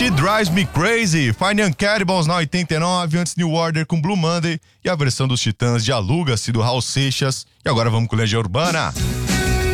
She Drives Me Crazy, Fine and Cannibals na 89, antes New Order com Blue Monday e a versão dos Titãs de Aluga-se do Raul Seixas. E agora vamos com Legião Urbana.